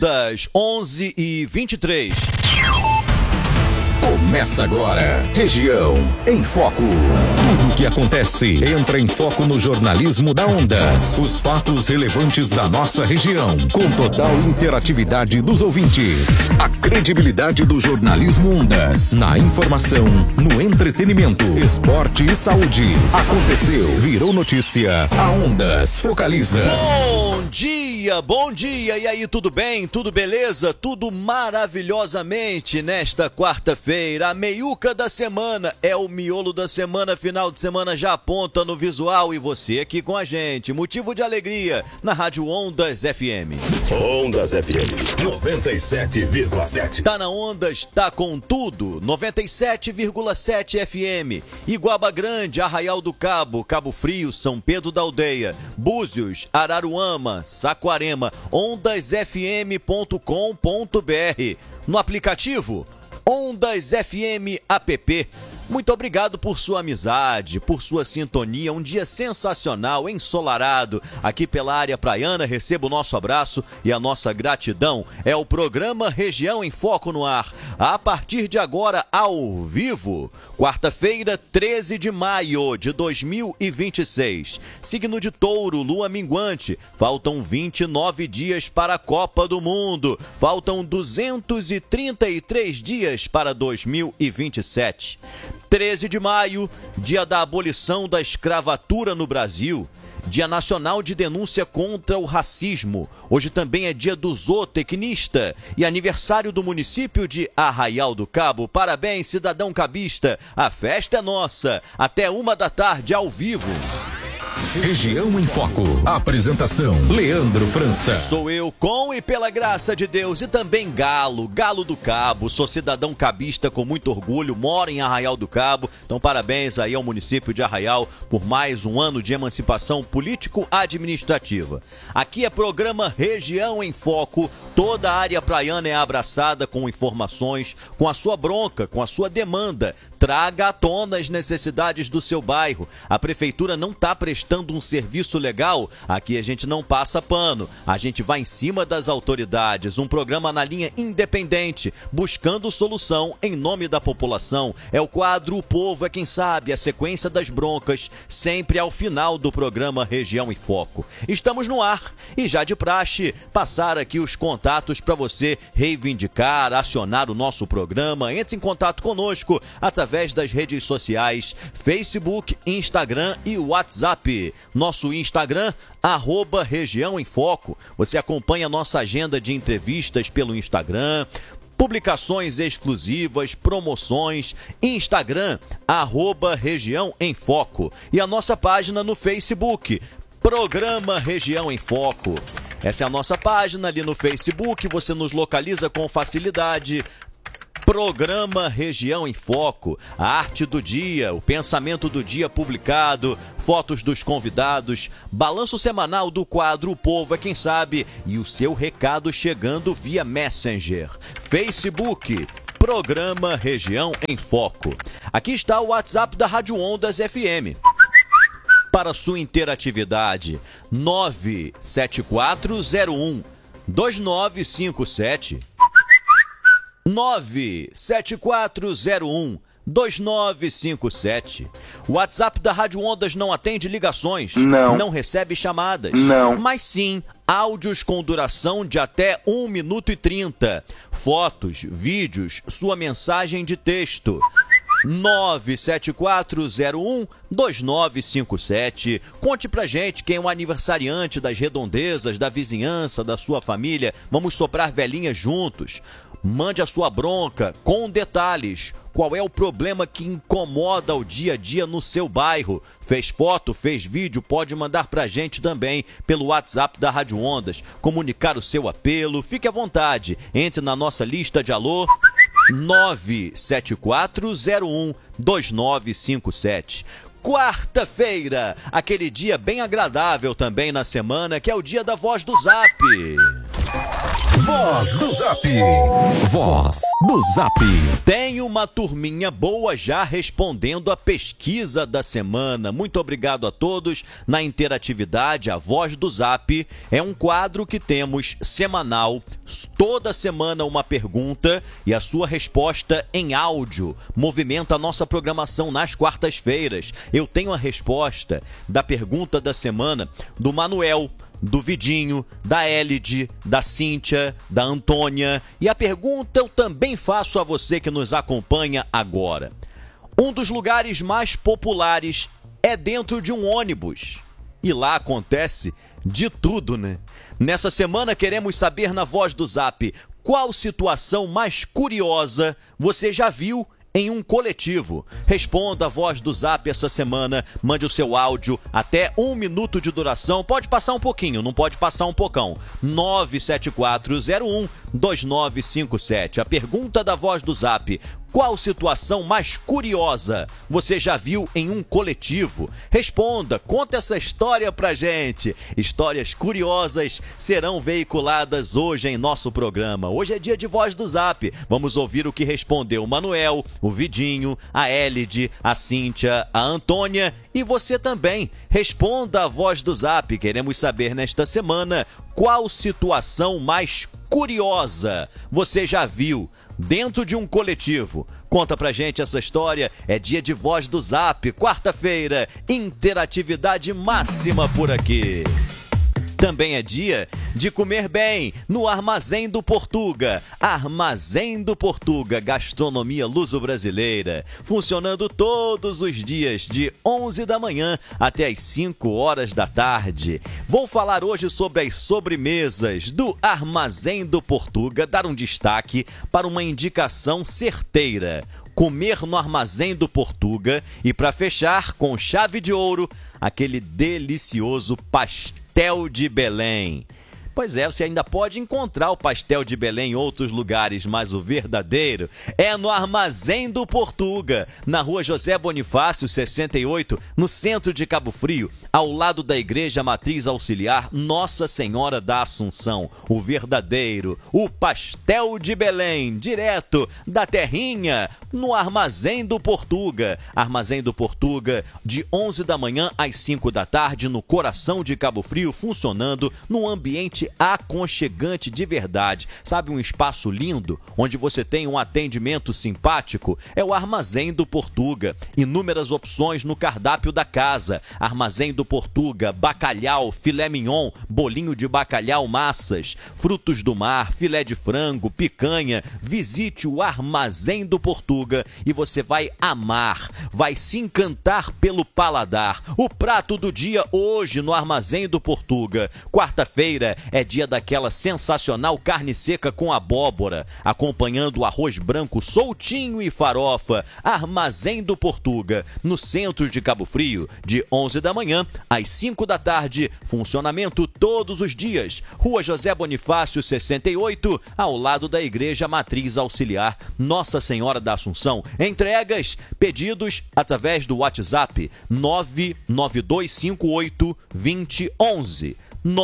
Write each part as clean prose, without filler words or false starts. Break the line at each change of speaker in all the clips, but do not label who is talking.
Das 11h23.
Começa agora, Região em Foco. Tudo o que acontece entra em foco no jornalismo da Ondas. Os fatos relevantes da nossa região, com total interatividade dos ouvintes. A credibilidade do jornalismo Ondas, na informação, no entretenimento, esporte e saúde. Aconteceu, virou notícia, a Ondas focaliza.
Bom dia, e aí, tudo bem? Tudo beleza? Tudo maravilhosamente nesta quarta-feira, a meiuca da semana, é o miolo da semana, final de semana já aponta no visual e você aqui com a gente, motivo de alegria, na Rádio Ondas FM.
Ondas FM 97,7.
Tá na Ondas, tá com tudo, 97,7 FM, Iguaba Grande, Arraial do Cabo, Cabo Frio, São Pedro da Aldeia, Búzios, Araruama, Saquarema, ondasfm.com.br. No aplicativo Ondas FM App. Muito obrigado por sua amizade, por sua sintonia, um dia sensacional, ensolarado. Aqui pela área praiana, receba o nosso abraço e a nossa gratidão. É o programa Região em Foco no ar, a partir de agora ao vivo. Quarta-feira, 13 de maio de 2026. Signo de Touro, lua minguante. Faltam 29 dias para a Copa do Mundo. Faltam 233 dias para 2027. 13 de maio, dia da abolição da escravatura no Brasil, dia nacional de denúncia contra o racismo. Hoje também é dia do zootecnista e aniversário do município de Arraial do Cabo. Parabéns, cidadão cabista, a festa é nossa, até 1h ao vivo.
Região em Foco. Apresentação: Leandro França.
Sou eu, com e pela graça de Deus, e também Galo do Cabo. Sou cidadão cabista com muito orgulho, moro em Arraial do Cabo. Então parabéns aí ao município de Arraial por mais um ano de emancipação político-administrativa. Aqui é programa Região em Foco. Toda a área praiana é abraçada com informações, com a sua bronca, com a sua demanda. Traga à tona as necessidades do seu bairro. A prefeitura não está prestando um serviço legal, aqui a gente não passa pano, a gente vai em cima das autoridades, um programa na linha independente, buscando solução em nome da população. É o quadro O Povo é Quem Sabe, a sequência das broncas, sempre ao final do programa Região em Foco. Estamos no ar e já de praxe, passar aqui os contatos para você reivindicar, acionar o nosso programa. Entre em contato conosco através das redes sociais, Facebook, Instagram e WhatsApp. Nosso Instagram, @Região em Foco. Você acompanha a nossa agenda de entrevistas pelo Instagram, publicações exclusivas, promoções, Instagram, @Região em Foco. E a nossa página no Facebook, Programa Região em Foco. Essa é a nossa página ali no Facebook, você nos localiza com facilidade. Programa Região em Foco, a arte do dia, o pensamento do dia publicado, fotos dos convidados, balanço semanal do quadro O Povo é Quem Sabe e o seu recado chegando via Messenger. Facebook, Programa Região em Foco. Aqui está o WhatsApp da Rádio Ondas FM. Para sua interatividade, 97401 2957. 97401 2957. O WhatsApp da Rádio Ondas não atende ligações, não recebe chamadas, mas sim áudios com duração de até 1 minuto e 30. Fotos, vídeos, sua mensagem de texto. 97401 2957. Conte pra gente quem é o aniversariante das redondezas, da vizinhança, da sua família. Vamos soprar velhinhas juntos. Mande a sua bronca com detalhes. Qual é o problema que incomoda o dia a dia no seu bairro? Fez foto, fez vídeo, pode mandar pra gente também pelo WhatsApp da Rádio Ondas. Comunicar o seu apelo, fique à vontade. Entre na nossa lista de alô 97401 2957. Quarta-feira, aquele dia bem agradável também na semana, que é o dia da Voz do Zap.
Voz do Zap. Voz do Zap.
Tem uma turminha boa já respondendo a pesquisa da semana. Muito obrigado a todos na interatividade. A Voz do Zap é um quadro que temos semanal. Toda semana uma pergunta e a sua resposta em áudio. Movimenta a nossa programação nas quartas-feiras. Eu tenho a resposta da pergunta da semana do Manuel, do Vidinho, da Elide, da Cíntia, da Antônia. E a pergunta eu também faço a você que nos acompanha agora. Um dos lugares mais populares é dentro de um ônibus. E lá acontece de tudo, né? Nessa semana queremos saber na Voz do Zap qual situação mais curiosa você já viu em um coletivo. Responda a Voz do Zap essa semana, mande o seu áudio até 1 minuto de duração, pode passar um pouquinho, não pode passar um pocão. 974012957. A pergunta da Voz do Zap: qual situação mais curiosa você já viu em um coletivo? Responda, conta essa história pra gente. Histórias curiosas serão veiculadas hoje em nosso programa. Hoje é dia de Voz do Zap. Vamos ouvir o que respondeu o Manuel, o Vidinho, a Elide, a Cíntia, a Antônia e você também. Responda a Voz do Zap. Queremos saber nesta semana qual situação mais curiosa você já viu dentro de um coletivo. Conta pra gente essa história. É dia de Voz do Zap, quarta-feira, interatividade máxima por aqui. Também é dia de comer bem no Armazém do Portuga. Armazém do Portuga, gastronomia luso-brasileira. Funcionando todos os dias, de 11 da manhã até as 5 horas da tarde. Vou falar hoje sobre as sobremesas do Armazém do Portuga, dar um destaque para uma indicação certeira: comer no Armazém do Portuga. E para fechar com chave de ouro, aquele delicioso pastel de Belém. Pois é, você ainda pode encontrar o pastel de Belém em outros lugares, mas o verdadeiro é no Armazém do Portuga, na rua José Bonifácio, 68, no centro de Cabo Frio, ao lado da Igreja Matriz Auxiliar Nossa Senhora da Assunção. O verdadeiro, o pastel de Belém, direto da terrinha, no Armazém do Portuga. Armazém do Portuga, de 11 da manhã às 5 da tarde, no coração de Cabo Frio, funcionando num ambiente aconchegante de verdade. Sabe, um espaço lindo, onde você tem um atendimento simpático? É o Armazém do Portuga. Inúmeras opções no cardápio da casa. Armazém do Portuga, bacalhau, filé mignon, bolinho de bacalhau, massas, frutos do mar, filé de frango, picanha. Visite o Armazém do Portuga e você vai amar, vai se encantar pelo paladar. O prato do dia hoje no Armazém do Portuga. Quarta-feira é dia daquela sensacional carne seca com abóbora, acompanhando o arroz branco soltinho e farofa. Armazém do Portuga, no centro de Cabo Frio, de 11 da manhã às 5 da tarde. Funcionamento todos os dias. Rua José Bonifácio, 68, ao lado da Igreja Matriz Auxiliar Nossa Senhora da Assunção. Entregas, pedidos através do WhatsApp 99258-2011.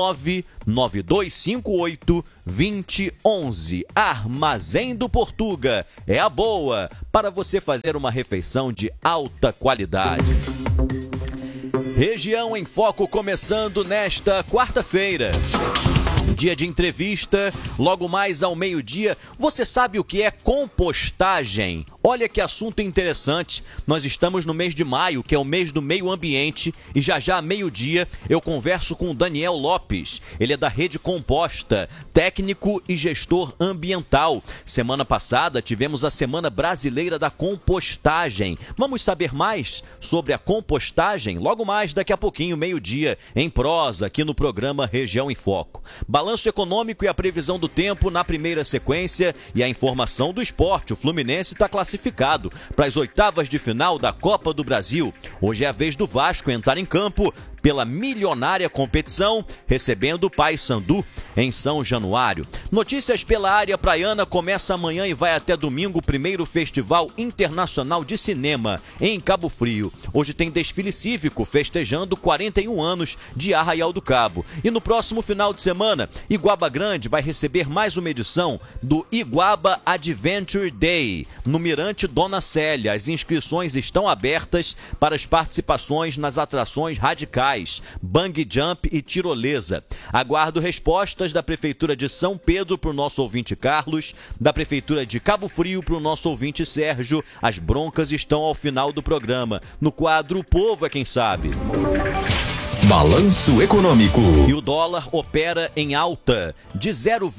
99258-2011. Armazém do Portuga é a boa para você fazer uma refeição de alta qualidade. Região em Foco começando nesta quarta-feira. Dia de entrevista, logo mais ao meio-dia. Você sabe o que é compostagem? Olha que assunto interessante. Nós estamos no mês de maio, que é o mês do meio ambiente, e já meio-dia eu converso com o Daniel Lopes. Ele é da Rede Composta, técnico e gestor ambiental. Semana passada tivemos a Semana Brasileira da Compostagem. Vamos saber mais sobre a compostagem? Logo mais, daqui a pouquinho, meio-dia, em prosa, aqui no programa Região em Foco. Balanço econômico e a previsão do tempo na primeira sequência e a informação do esporte. O Fluminense está classificado para as oitavas de final da Copa do Brasil. Hoje é a vez do Vasco entrar em campo pela milionária competição, recebendo o Paysandu em São Januário. Notícias pela área praiana. Começa amanhã e vai até domingo o primeiro Festival Internacional de Cinema em Cabo Frio. Hoje tem desfile cívico festejando 41 anos de Arraial do Cabo. E no próximo final de semana, Iguaba Grande vai receber mais uma edição do Iguaba Adventure Day no Mirante Dona Célia. As inscrições estão abertas para as participações nas atrações radicais, bungee jump e tirolesa. Aguardo respostas da Prefeitura de São Pedro para o nosso ouvinte Carlos, da Prefeitura de Cabo Frio para o nosso ouvinte Sérgio. As broncas estão ao final do programa. No quadro O Povo é Quem Sabe.
Balanço Econômico.
E o dólar opera em alta de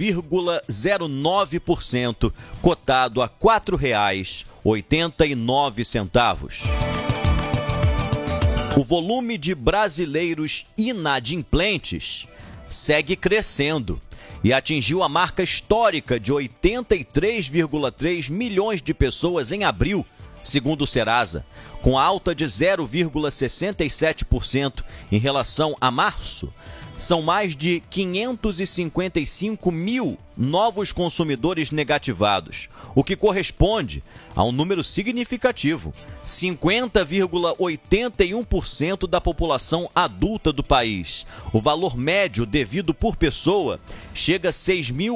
0,09%, cotado a R$ 4,89. O volume de brasileiros inadimplentes segue crescendo e atingiu a marca histórica de 83,3 milhões de pessoas em abril, segundo o Serasa, com alta de 0,67% em relação a março. São mais de 555 mil novos consumidores negativados, o que corresponde a um número significativo. 50,81% da população adulta do país. O valor médio devido por pessoa chega a R$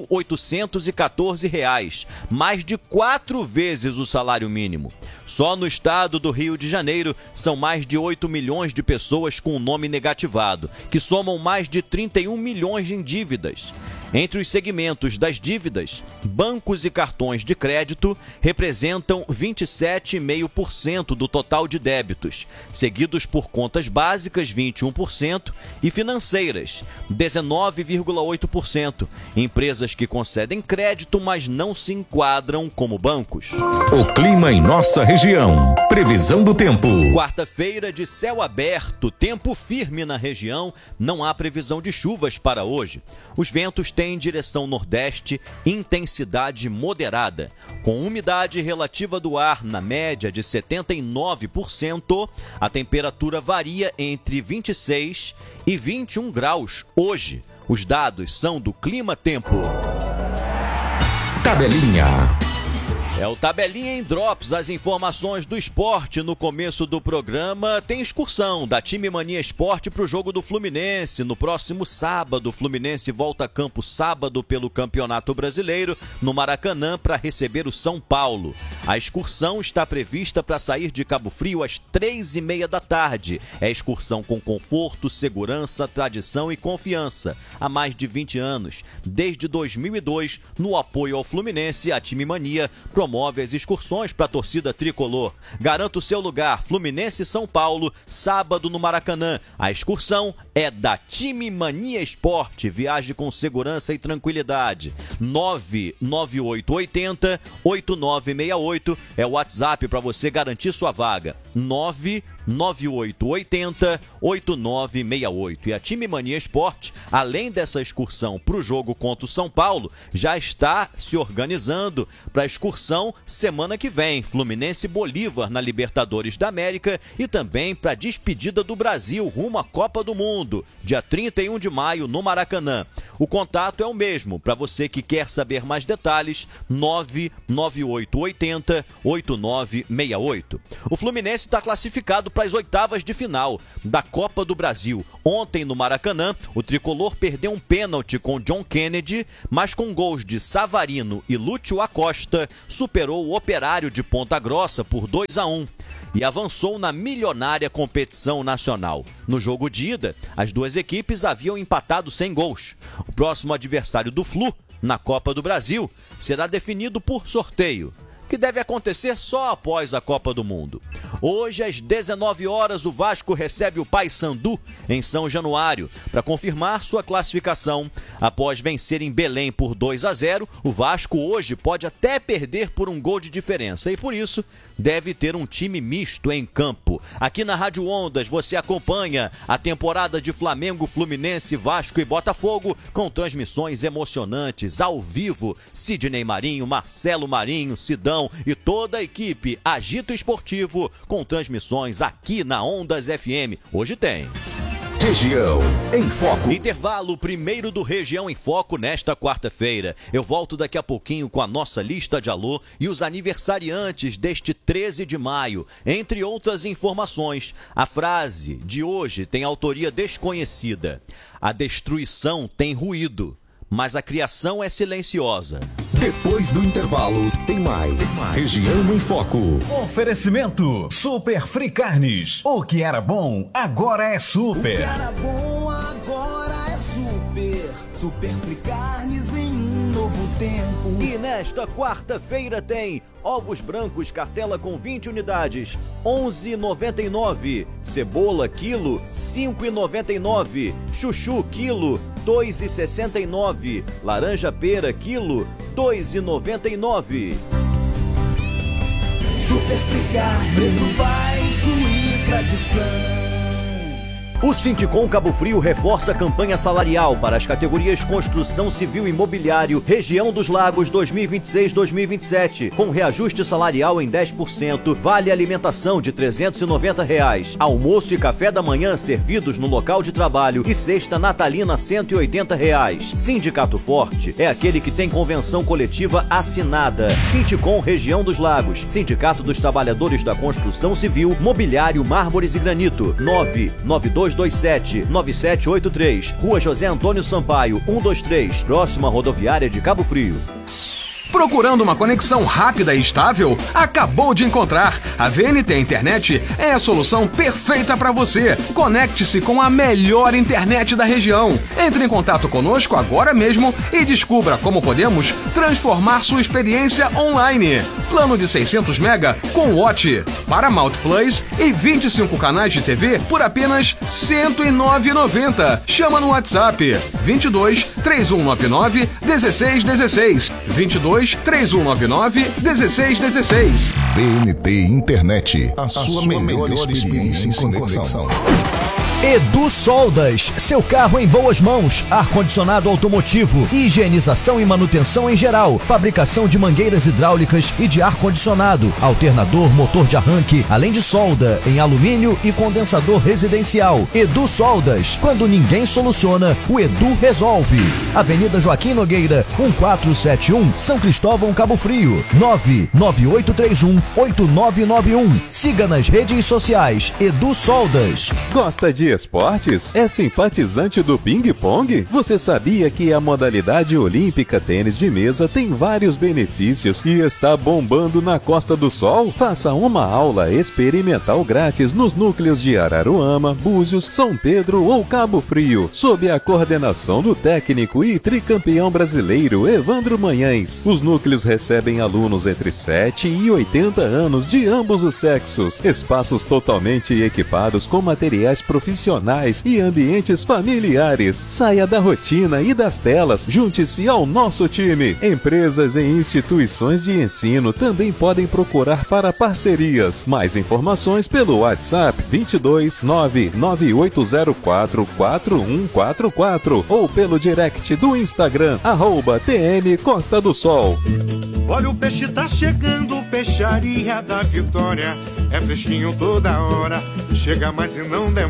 6.814, mais de 4 vezes o salário mínimo. Só no estado do Rio de Janeiro são mais de 8 milhões de pessoas com o nome negativado, que somam mais de 31 milhões em dívidas. Entre os segmentos das dívidas, bancos e cartões de crédito representam 27,5% do total de débitos, seguidos por contas básicas, 21%, e financeiras, 19,8%. Empresas que concedem crédito, mas não se enquadram como bancos.
O clima em nossa região. Previsão do tempo.
Quarta-feira de céu aberto, tempo firme na região, não há previsão de chuvas para hoje. Os ventos têm direção nordeste, intensidade moderada, com umidade relativa do ar na média de 79%, a temperatura varia entre 26 e 21 graus hoje. Os dados são do Clima Tempo.
Tabelinha.
É o Tabelinha em Drops, as informações do esporte. No começo do programa tem excursão da Time Mania Esporte para o jogo do Fluminense. No próximo sábado, o Fluminense volta a campo sábado pelo Campeonato Brasileiro no Maracanã para receber o São Paulo. A excursão está prevista para sair de Cabo Frio às 3h30 da tarde. É excursão com conforto, segurança, tradição e confiança. Há mais de 20 anos, desde 2002, no apoio ao Fluminense, a Time Mania promove as excursões para a torcida tricolor. Garanta o seu lugar, Fluminense e São Paulo, sábado no Maracanã. A excursão é da Time Mania Esporte. Viaje com segurança e tranquilidade. 99880-8968 é o WhatsApp para você garantir sua vaga. 99880-8968. E a Time Mania Esporte, além dessa excursão para o jogo contra o São Paulo, já está se organizando para a excursão semana que vem, Fluminense e Bolívar na Libertadores da América, e também para a despedida do Brasil rumo à Copa do Mundo, dia 31 de maio no Maracanã. O contato é o mesmo para você que quer saber mais detalhes, 99880-8968. O Fluminense está classificado para as oitavas de final da Copa do Brasil. Ontem no Maracanã, o tricolor perdeu um pênalti com John Kennedy, mas com gols de Savarino e Lúcio Acosta, superou o Operário de Ponta Grossa por 2-1 e avançou na milionária competição nacional. No jogo de ida, as duas equipes haviam empatado sem gols. O próximo adversário do Flu na Copa do Brasil será definido por sorteio, que deve acontecer só após a Copa do Mundo. Hoje, às 19 horas, o Vasco recebe o Paysandu em São Januário para confirmar sua classificação. Após vencer em Belém por 2-0, o Vasco hoje pode até perder por um gol de diferença e, por isso, deve ter um time misto em campo. Aqui na Rádio Ondas você acompanha a temporada de Flamengo, Fluminense, Vasco e Botafogo com transmissões emocionantes ao vivo. Sidney Marinho, Marcelo Marinho, Sidão e toda a equipe Agito Esportivo com transmissões aqui na Ondas FM. Hoje tem
Região em Foco.
Intervalo primeiro do Região em Foco nesta quarta-feira. Eu volto daqui a pouquinho com a nossa lista de alô e os aniversariantes deste 13 de maio. Entre outras informações, a frase de hoje tem autoria desconhecida. A destruição tem ruído, mas a criação é silenciosa.
Depois do intervalo, tem mais. Região em Foco.
Oferecimento Super Free Carnes. O que era bom, agora é super.
O que era bom, agora é super. Super Free Carnes em um novo tempo.
E nesta quarta-feira tem ovos brancos cartela com 20 unidades, 11,99. Cebola quilo, 5,99. Chuchu quilo, 2,69. Laranja pera quilo, 2,99.
Super Free Carnes, preço baixo e tradição.
O Sindicom Cabo Frio reforça a campanha salarial para as categorias Construção Civil e Imobiliário Região dos Lagos 2026-2027, com reajuste salarial em 10%, vale alimentação de R$ 390, almoço e café da manhã servidos no local de trabalho e cesta natalina R$ 180. Sindicato Forte é aquele que tem convenção coletiva assinada. Sindicom Região dos Lagos, Sindicato dos Trabalhadores da Construção Civil, Mobiliário, Mármores e Granito, 99227-9783, Rua José Antônio Sampaio, 123, próxima rodoviária de Cabo Frio.
Procurando uma conexão rápida e estável? Acabou de encontrar! A VNT Internet é a solução perfeita para você. Conecte-se com a melhor internet da região. Entre em contato conosco agora mesmo e descubra como podemos transformar sua experiência online. Plano de 600 MB com Watch, Paramount Plus e 25 canais de TV por apenas R$ 109,90. Chama no WhatsApp 22 3199 1616 22 3199 1616.
VNT Internet, a sua melhor experiência em conexão.
Edu Soldas, seu carro em boas mãos, ar-condicionado automotivo, higienização e manutenção em geral, fabricação de mangueiras hidráulicas e de ar-condicionado, alternador, motor de arranque, além de solda em alumínio e condensador residencial. Edu Soldas, quando ninguém soluciona, o Edu resolve. Avenida Joaquim Nogueira, 1471, São Cristóvão, Cabo Frio, 99831-8991. Siga nas redes sociais, Edu Soldas.
Gosta de esportes? É simpatizante do ping-pong? Você sabia que a modalidade olímpica tênis de mesa tem vários benefícios e está bombando na Costa do Sol? Faça uma aula experimental grátis nos núcleos de Araruama, Búzios, São Pedro ou Cabo Frio, sob a coordenação do técnico e tricampeão brasileiro Evandro Manhães. Os núcleos recebem alunos entre 7 e 80 anos de ambos os sexos, espaços totalmente equipados com materiais profissionais e ambientes familiares. Saia da rotina e das telas, junte-se ao nosso time. Empresas e instituições de ensino também podem procurar para parcerias. Mais informações pelo WhatsApp 22 99804 4144 ou pelo direct do Instagram @TM Costa do Sol.
Olha, o peixe tá chegando, Peixaria da Vitória. É fresquinho toda hora, chega mais e não demora.